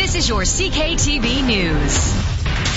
This is your CKTV News.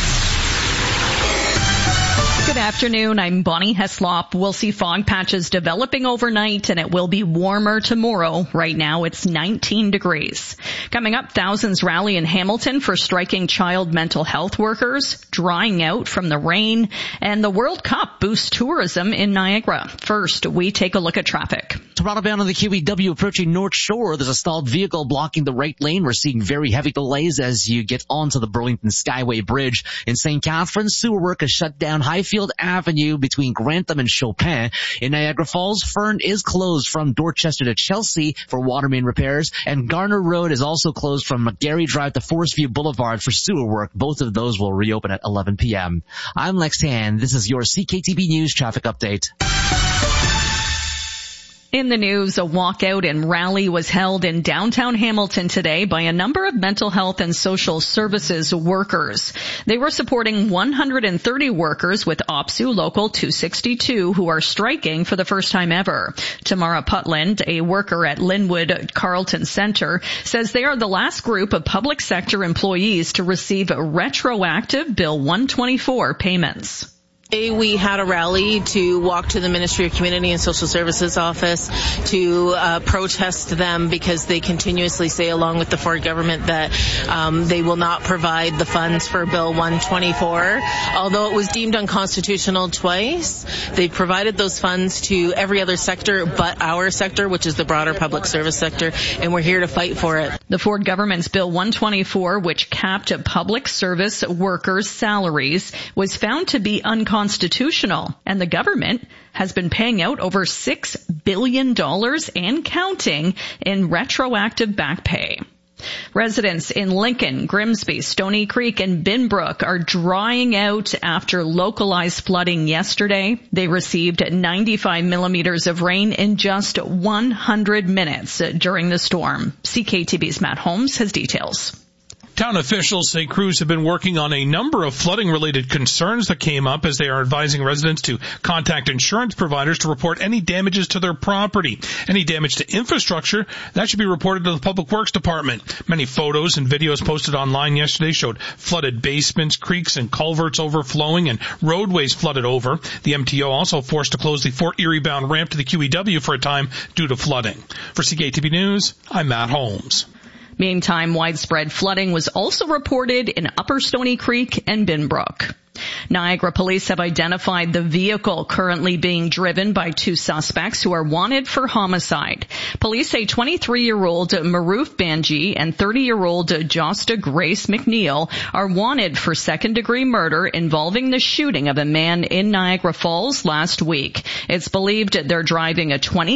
Good afternoon. I'm Bonnie Heslop. We'll see fog patches developing overnight and it will be warmer tomorrow. Right now it's 19 degrees. Coming up, thousands rally in Hamilton for striking child mental health workers, drying out from the rain, and the World Cup boosts tourism in Niagara. First, we take a look at traffic. Toronto bound on the QEW approaching North Shore. There's a stalled vehicle blocking the right lane. We're seeing very heavy delays as you get onto the Burlington Skyway Bridge. In St. Catharines, sewer work has shut down Highfield Avenue between Grantham and Chopin. In Niagara Falls, Fern is closed from Dorchester to Chelsea for water main repairs, and Garner Road is also closed from McGarry Drive to Forest View Boulevard for sewer work. Both of those will reopen at 11 p.m. I'm Lex Tan. This is your CKTV News traffic update. In the news, a walkout and rally was held in downtown Hamilton today by a number of mental health and social services workers. They were supporting 130 workers with OPSEU Local 262 who are striking for the first time ever. Tamara Putland, a worker at Linwood Carleton Center, says they are the last group of public sector employees to receive retroactive Bill 124 payments. We had a rally to walk to the Ministry of Community and Social Services office to protest them because they continuously say, along with the Ford government, that they will not provide the funds for Bill 124. Although it was deemed unconstitutional twice, they provided those funds to every other sector but our sector, which is the broader public service sector, and we're here to fight for it. The Ford government's Bill 124, which capped public service workers' salaries, was found to be unconstitutional, and the government has been paying out over $6 billion and counting in retroactive back pay. Residents in Lincoln, Grimsby, Stony Creek, and Binbrook are drying out after localized flooding yesterday. They received 95 millimeters of rain in just 100 minutes during the storm. CKTV's Matt Holmes has details. Town officials say crews have been working on a number of flooding-related concerns that came up as they are advising residents to contact insurance providers to report any damages to their property. Any damage to infrastructure, that should be reported to the Public Works Department. Many photos and videos posted online yesterday showed flooded basements, creeks and culverts overflowing, and roadways flooded over. The MTO also forced to close the Fort Erie-bound ramp to the QEW for a time due to flooding. For CKTV News, I'm Matt Holmes. Meantime, widespread flooding was also reported in Upper Stony Creek and Binbrook. Niagara police have identified the vehicle currently being driven by two suspects who are wanted for homicide. Police say 23-year-old Maroof Banji and 30-year-old Josta Grace McNeil are wanted for second-degree murder involving the shooting of a man in Niagara Falls last week. It's believed they're driving a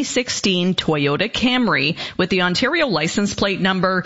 2016 Toyota Camry with the Ontario license plate number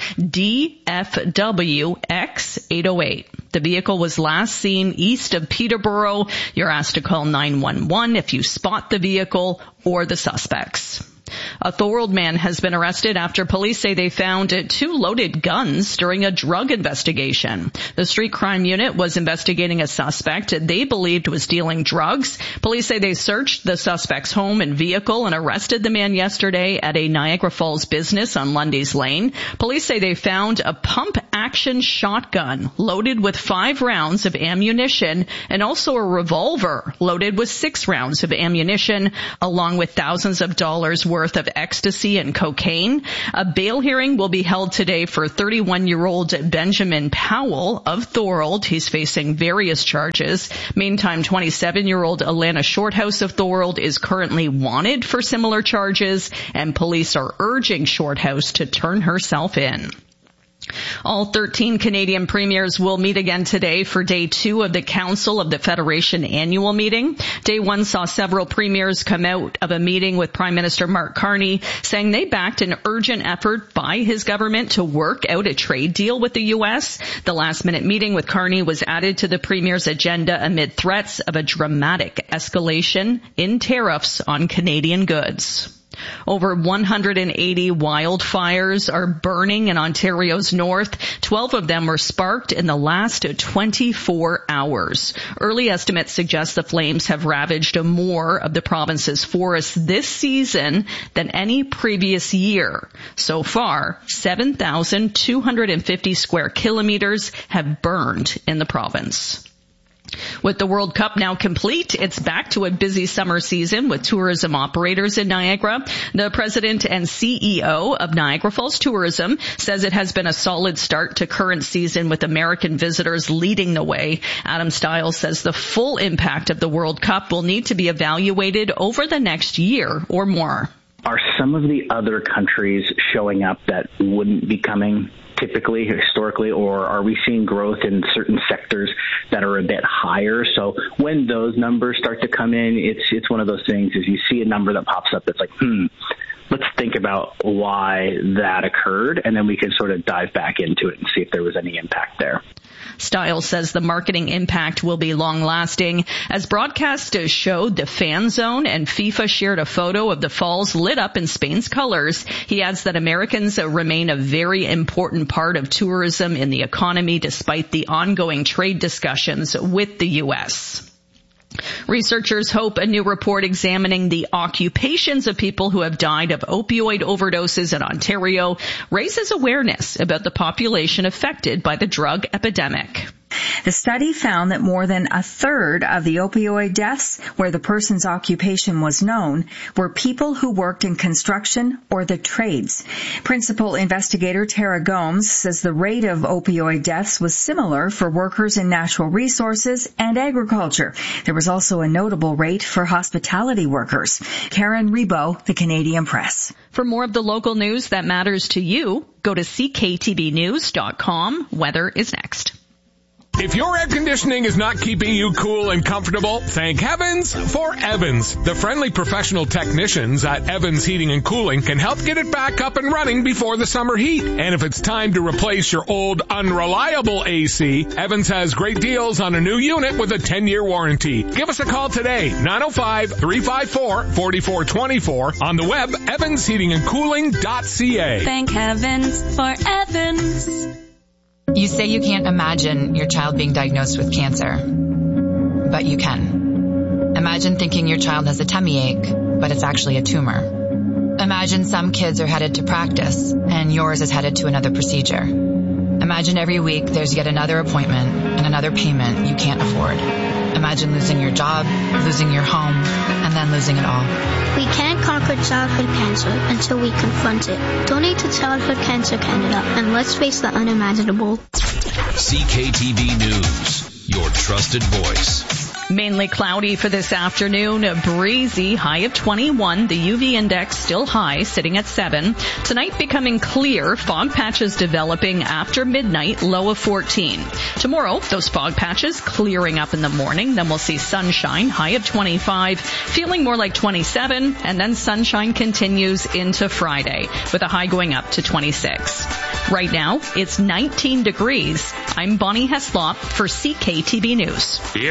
DFWX808. The vehicle was last seen east of Peterborough. You're asked to call 911 if you spot the vehicle or the suspects. A Thorold man has been arrested after police say they found two loaded guns during a drug investigation. The street crime unit was investigating a suspect they believed was dealing drugs. Police say they searched the suspect's home and vehicle and arrested the man yesterday at a Niagara Falls business on Lundy's Lane. Police say they found a pump-action shotgun loaded with 5 rounds of ammunition and also a revolver loaded with 6 rounds of ammunition, along with thousands of dollars worth of ecstasy and cocaine. A bail hearing will be held today for 31-year-old Benjamin Powell of Thorold. He's facing various charges. Meantime, 27-year-old Alana Shorthouse of Thorold is currently wanted for similar charges, and police are urging Shorthouse to turn herself in. All 13 Canadian premiers will meet again today for Day 2 of the Council of the Federation annual meeting. Day 1 saw several premiers come out of a meeting with Prime Minister Mark Carney, saying they backed an urgent effort by his government to work out a trade deal with the U.S. The last-minute meeting with Carney was added to the premier's agenda amid threats of a dramatic escalation in tariffs on Canadian goods. Over 180 wildfires are burning in Ontario's north. 12 of them were sparked in the last 24 hours. Early estimates suggest the flames have ravaged more of the province's forests this season than any previous year. So far, 7,250 square kilometers have burned in the province. With the World Cup now complete, it's back to a busy summer season with tourism operators in Niagara. The president and CEO of Niagara Falls Tourism says it has been a solid start to current season with American visitors leading the way. Adam Stiles says the full impact of the World Cup will need to be evaluated over the next year or more. Are some of the other countries showing up that wouldn't be coming typically, historically, or are we seeing growth in certain sectors that are a bit higher? So when those numbers start to come in, it's one of those things is you see a number that pops up that's like, let's think about why that occurred, and then we can sort of dive back into it and see if there was any impact there. Stiles says the marketing impact will be long-lasting. As broadcast showed, the Fan Zone and FIFA shared a photo of the falls lit up in Spain's colors. He adds that Americans remain a very important part of tourism in the economy despite the ongoing trade discussions with the U.S. Researchers hope a new report examining the occupations of people who have died of opioid overdoses in Ontario raises awareness about the population affected by the drug epidemic. The study found that more than a third of the opioid deaths where the person's occupation was known were people who worked in construction or the trades. Principal investigator Tara Gomes says the rate of opioid deaths was similar for workers in natural resources and agriculture. There was also a notable rate for hospitality workers. Karen Rebo, The Canadian Press. For more of the local news that matters to you, go to cktbnews.com. Weather is next. If your air conditioning is not keeping you cool and comfortable, thank heavens for Evans. The friendly professional technicians at Evans Heating and Cooling can help get it back up and running before the summer heat. And if it's time to replace your old unreliable AC, Evans has great deals on a new unit with a 10-year warranty. Give us a call today, 905-354-4424, on the web, evansheatingandcooling.ca. Thank heavens for Evans. You say you can't imagine your child being diagnosed with cancer, but you can. Imagine thinking your child has a tummy ache, but it's actually a tumor. Imagine some kids are headed to practice, and yours is headed to another procedure. Imagine every week there's yet another appointment and another payment you can't afford. Imagine losing your job, losing your home, and then losing it all. We can't conquer childhood cancer until we confront it. Donate to Childhood Cancer Canada, and let's face the unimaginable. CKTB News, your trusted voice. Mainly cloudy for this afternoon, breezy, high of 21. The UV index still high, sitting at 7. Tonight becoming clear, fog patches developing after midnight, low of 14. Tomorrow, those fog patches clearing up in the morning. Then we'll see sunshine, high of 25, feeling more like 27. And then sunshine continues into Friday with a high going up to 26. Right now, it's 19 degrees. I'm Bonnie Heslop for CKTB News.